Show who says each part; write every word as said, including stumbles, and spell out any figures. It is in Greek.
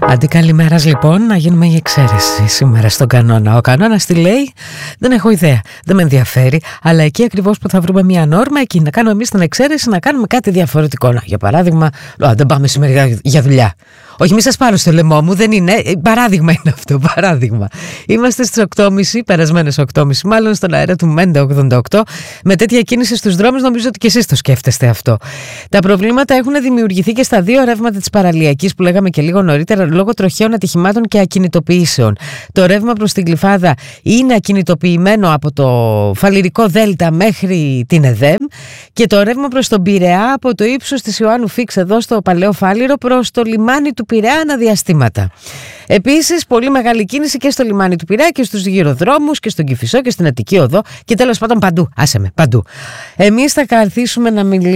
Speaker 1: Αντί καλημέρας λοιπόν, να γίνουμε η εξαίρεση σήμερα στον κανόνα. Ο κανόνας τι λέει, δεν έχω ιδέα, δεν με ενδιαφέρει, αλλά εκεί ακριβώς που θα βρούμε μια νόρμα, εκεί να κάνουμε εμείς την εξαίρεση, να κάνουμε κάτι διαφορετικό. Να, για παράδειγμα, α, δεν πάμε σήμερα για δουλειά. Όχι, μη σας πάρω στο λαιμό μου, δεν είναι. Παράδειγμα είναι αυτό, παράδειγμα. Είμαστε στις οκτώ και μισή, περασμένες οκτώ και μισή, μάλλον στον αέρα του Μέντε ογδόντα οκτώ. Με τέτοια κίνηση στους δρόμους, νομίζω ότι και εσείς το σκέφτεστε αυτό. Τα προβλήματα έχουν δημιουργηθεί και στα δύο ρεύματα της παραλιακής που λέγαμε και λίγο νωρίτερα, λόγω τροχαίων ατυχημάτων και ακινητοποιήσεων. Το ρεύμα προς την Γλυφάδα είναι ακινητοποιημένο από το Φαλιρικό Δέλτα μέχρι την ΕΔΕΜ και το ρεύμα προς τον Πειραιά από το ύψος της Ιωάννου Φίξ εδώ στο Παλαιό Φάληρο προς το λιμάνι του Πειραιά αναδιαστήματα. Επίσης, πολύ μεγάλη κίνηση και στο λιμάνι του Πειραιά και στους γυροδρόμους και στον Κηφισό και στην Αττική Οδό και τέλος πάντων παντού. Άσε με, παντού. Εμείς θα καθίσουμε να μιλήσουμε.